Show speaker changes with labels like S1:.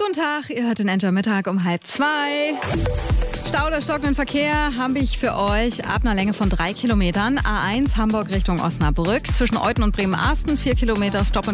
S1: Guten Tag, ihr hört den Enjoy Mittag um 1:30. Stau oder stockenden Verkehr habe ich für euch ab einer Länge von 3 Kilometern. A1 Hamburg Richtung Osnabrück. Zwischen Euten und Bremen-Arsten 4 Kilometer Stop